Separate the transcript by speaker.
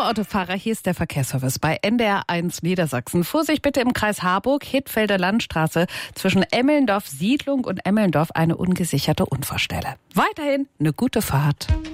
Speaker 1: Autofahrer, hier ist der Verkehrsservice bei NDR 1 Niedersachsen. Vorsicht bitte im Kreis Harburg, Hittfelder Landstraße zwischen Emmelndorf Siedlung und Emmelndorf eine ungesicherte Unfallstelle. Weiterhin eine gute Fahrt.